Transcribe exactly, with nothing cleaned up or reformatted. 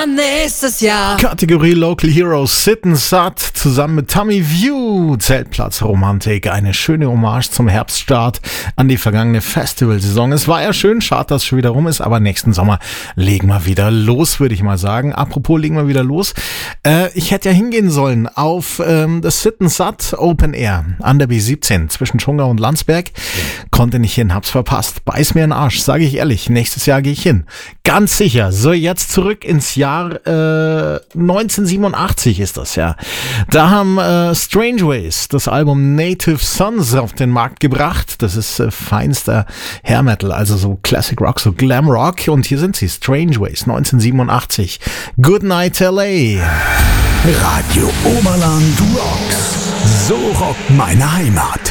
Nächstes Jahr. Kategorie Local Heroes, Sit and Sat zusammen mit Tommy View. Zeltplatzromantik, eine schöne Hommage zum Herbststart an die vergangene Festivalsaison. Es war ja schön, schade, dass es schon wieder rum ist, aber nächsten Sommer legen wir wieder los, würde ich mal sagen. Apropos, legen wir wieder los. Äh, ich hätte ja hingehen sollen auf ähm, das Sit and Sat Open Air an der B siebzehn zwischen Schongau und Landsberg. Konnte nicht hin, hab's verpasst. Beiß mir in den Arsch, sage ich ehrlich. Nächstes Jahr gehe ich hin. Ganz sicher. So, jetzt zurück ins Jahr äh, neunzehnhundertsiebenundachtzig ist das ja. Da haben äh, Strange Ways das Album Native Sons auf den Markt gebracht. Das ist äh, feinster Hair Metal, also so Classic Rock, so Glam Rock. Und hier sind sie, Strange Ways, neunzehnhundertsiebenundachtzig. Good Night L A. Radio Oberland rocks. So rockt meine Heimat.